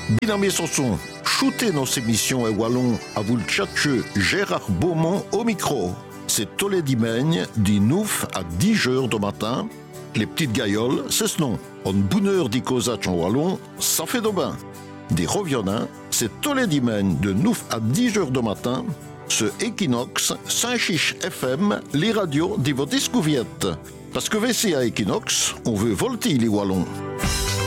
Binamé Sanson, shootez nos émissions et wallon à vous le tchatcheux Gérard Beaumont au micro. C'est tous les dimanches, du 9 à 10 heures du matin. Les petites gailloles, c'est ce nom. En bonne heure d'y causer en wallon, ça fait de bain. Des reviennants, c'est tous les dimanches de 9 à 10 heures du matin. Ce Equinox, Saint-Chiche FM, les radios de votre discouviette. Parce que VC à Equinox, on veut volter les wallons.